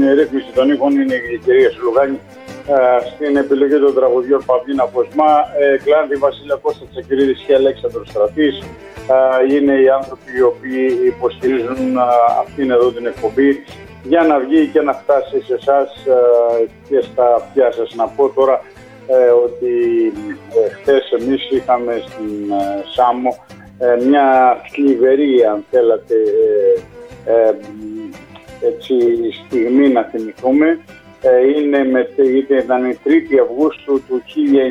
στην ρύθμιση των ήχων είναι η κυρία Σουλουγάνη. Στην επιλογή των τραγουδιών Παυλίνα Κοσμά, Κλάνδη Βασίλεια Κώστα Τσακυρίδης και Αλέξανδρος Στρατής. Είναι οι άνθρωποι οι οποίοι υποστηρίζουν αυτήν εδώ την εκπομπή για να βγει και να φτάσει σε εσάς και στα αυτιά σας. Να πω τώρα ότι χθες εμείς είχαμε στην Σάμο μια θλιβερή, αν θέλατε, έτσι, στιγμή να θυμηθούμε. Ήταν η 3η Αυγούστου του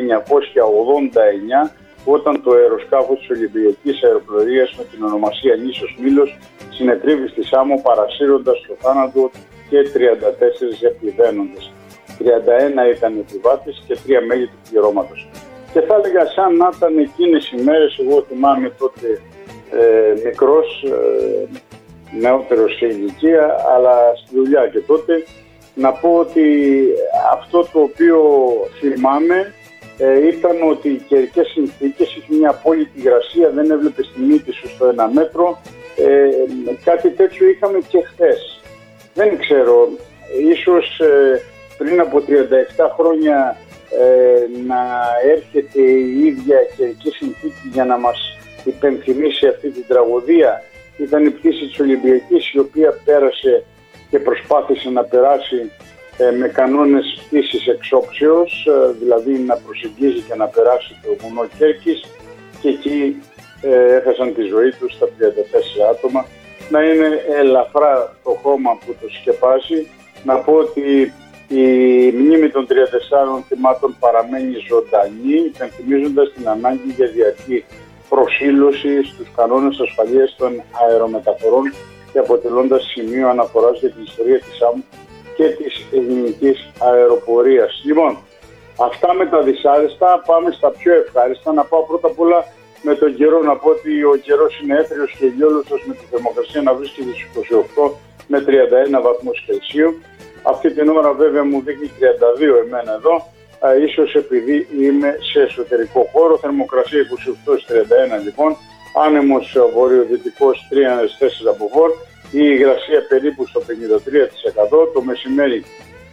1989, όταν το αεροσκάφος της Ολυμπιακής Αεροπλοείας με την ονομασία Νήσος Μήλος συνετρίβει στη Σάμο, παρασύροντας στο θάνατο και 34 εκπληβαίνοντες. 31 ήταν οι επιβάτες και 3 μέλη του πληρώματος. Και θα έλεγα σαν να ήταν εκείνες οι μέρες, εγώ θυμάμαι τότε μικρός, νεότερος σε ηλικία, αλλά στη δουλειά και τότε, να πω ότι αυτό το οποίο θυμάμαι ήταν ότι οι καιρικές συνθήκες, είχε μια απόλυτη υγρασία, δεν έβλεπε τη μύτη σου στο 1 μέτρο. Κάτι τέτοιο είχαμε και χθες. Δεν ξέρω, ίσως πριν από 37 χρόνια να έρχεται η ίδια καιρική συνθήκη για να μας υπενθυμίσει αυτή την τραγωδία. Ήταν η πτήση της Ολυμπιακής, η οποία πέρασε και προσπάθησε να περάσει με κανόνες πτήσης εξόψεως, δηλαδή να προσεγγίζει και να περάσει το βουνό Κέρκης, και εκεί έχασαν τη ζωή τους τα 34 άτομα. Να είναι ελαφρά το χώμα που το σκεπάζει. Να πω ότι η μνήμη των 34 θυμάτων παραμένει ζωντανή, υπενθυμίζοντας την ανάγκη για διαρκή προσήλωση στους κανόνες ασφαλείας των αερομεταφορών και αποτελώντας σημείο αναφοράς για την ιστορία της ΣΑΜ και της ελληνικής αεροπορίας. Λοιπόν, αυτά με τα δυσάρεστα, πάμε στα πιο ευχάριστα. Να πάω πρώτα απ' όλα με τον καιρό, να πω ότι ο καιρός είναι έθριος και ηλιόλουστος, με τη θερμοκρασία να βρίσκεται στους 28 με 31 βαθμούς Κελσίου. Αυτή την ώρα βέβαια μου δείχνει 32 εμένα εδώ, ίσως επειδή είμαι σε εσωτερικό χώρο. Θερμοκρασία 28-31 λοιπόν, άνεμος βορειοδυτικός 3-4 από βορ, η υγρασία περίπου στο 53%. Το μεσημέρι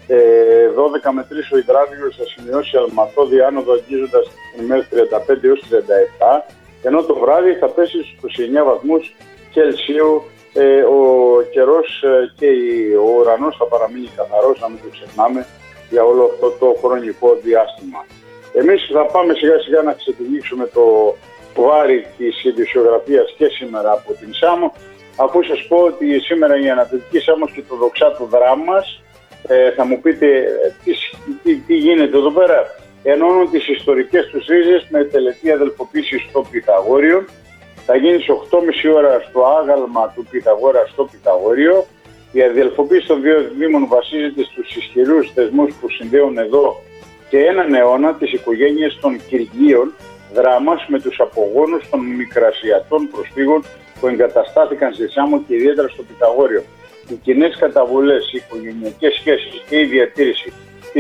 12 με 3 ο υδράργυρος θα σημειώσει αλματώδη άνοδο, αγγίζοντας την ημέρα 35 έως 37, ενώ το βράδυ θα πέσει στους 29 βαθμούς Κελσίου. Ο καιρός και ο ουρανός θα παραμείνει καθαρός, να μην το ξεχνάμε, για όλο αυτό το χρονικό διάστημα. Εμείς θα πάμε σιγά σιγά να ξεκινήσουμε το βάρη της ειδησιογραφίας και σήμερα από την Σάμο, αφού σας πω ότι σήμερα η Ανατολική Σάμος και το δοξάτο δράμας, θα μου πείτε τι γίνεται εδώ πέρα. Ενώνουν τις ιστορικές τους ρίζες με τελετή αδελφοποίηση στο Πυθαγόριο. Θα γίνει στις 8.30 ώρα στο άγαλμα του Πυθαγόρα στο Πυθαγόριο. Η αδελφοποίηση των δύο δήμων βασίζεται στους ισχυρούς θεσμούς που συνδέουν εδώ και έναν αιώνα τις οικογένειες των Κυργίων Δράμας με τους απογόνους των Μικρασιατών προσφύγων που εγκαταστάθηκαν στη Σάμο και ιδιαίτερα στο Πυθαγόριο. Οι κοινές καταβολές, οι οικογενειακές σχέσεις και η διατήρηση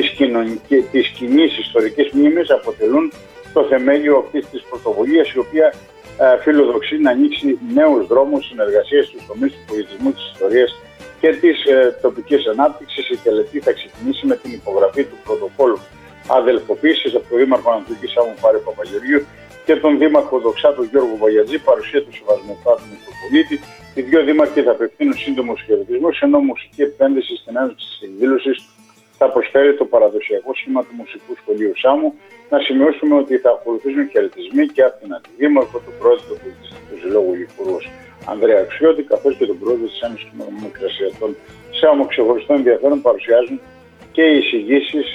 της κοινής ιστορικής μνήμης αποτελούν το θεμέλιο αυτής της πρωτοβουλίας, η οποία φιλοδοξεί να ανοίξει νέους δρόμους συνεργασίας στους τομείς του πολιτισμού, της ιστορίας και της τοπικής ανάπτυξης. Η τελετή θα ξεκινήσει με την υπογραφή του πρωτοκόλλου αδελφοποίησης από τον Δήμαρχο Ανατολικής Σάμου Πάρη Παπαγεωργίου και τον Δήμαρχο Δοξάτο Γιώργο Βαγιατζή, παρουσία του Σεβασμιωτάτου Μητροπολίτη. Οι δύο δήμαρχοι θα απευθύνουν σύντομους χαιρετισμούς, ενώ μουσική επένδυση στην έναρξη της εκδήλωσης θα προσφέρει το παραδοσιακό σχήμα του Μουσικού Σχολείου Σάμου. Να σημειώσουμε ότι θα ακολουθήσουν χαιρετισμοί και από την Αντιδήμαρχο, τον πρόεδρο του Πολιτιστικού Συλλόγου Λυκουργός Ανδρέα Αξιώτη, καθώς και τον πρόεδρο της Ένωσης των Μικρασιατών Σάμου. Ξεχωριστό ενδιαφέρον παρουσιάζουν και οι εισηγήσεις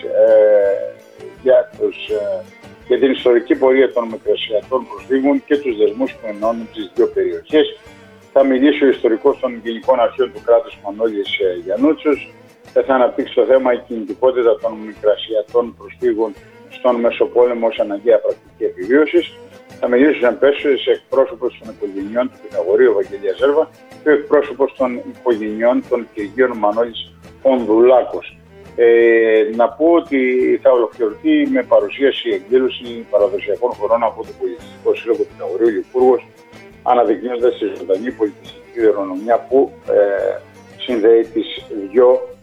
για την ιστορική πορεία των Μικρασιατών προσφύγων και τους δεσμούς που ενώνουν τις δύο περιοχές. Θα μιλήσει ο ιστορικός των Γενικών Αρχαίων του κράτους Μανώλης Γιαννούτσος. Θα αναπτύξει το θέμα η κινητικότητα των Μικρασιατών προσφύγων στον Μεσοπόλεμο ως αναγκαία πρακτική επιβίωσης. Θα μιλήσει σε εκπρόσωπος των οικογενειών του Πυθαγορείου Βαγγελία Ζέρβα και ο εκπρόσωπος των οικογενειών των Κυργίων Μανώλης Ονδουλάκος. Να πω ότι θα ολοκληρωθεί με παρουσίαση εκδήλωση παραδοσιακών χωρών από το Πολιτιστικό Σύλλογο Πυθαγορείου Λυκουργός, αναδεικνύοντας τη ζωντανή πολιτιστική κληρονομιά που συνδέει τις δύο